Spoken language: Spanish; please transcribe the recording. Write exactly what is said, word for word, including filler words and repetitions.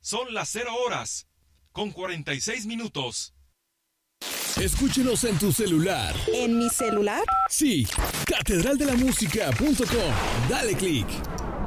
Son las cero horas, con cuarenta y seis minutos. Escúchenos en tu celular. ¿En mi celular? Sí, catedral de la música punto com. Dale click.